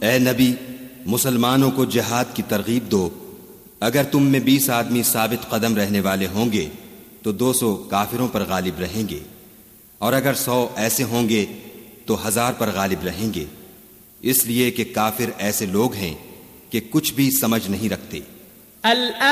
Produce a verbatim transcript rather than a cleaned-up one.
ए नबी, मुसलमानों को जिहाद की तरगीब दो। अगर तुम में बीस आदमी साबित कदम रहने वाले होंगे तो दो सौ काफिरों पर गालिब रहेंगे, और अगर सौ ऐसे होंगे तो हजार पर गालिब रहेंगे, इसलिए कि काफिर ऐसे लोग हैं कि कुछ भी समझ नहीं रखते।